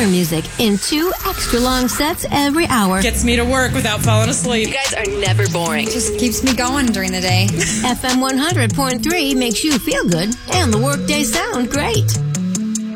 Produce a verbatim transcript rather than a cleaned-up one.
better music in two extra long sets every hour. Gets me to work without falling asleep. You guys are never boring. Just keeps me going during the day. F M one hundred point three makes you feel good and the workday sound great.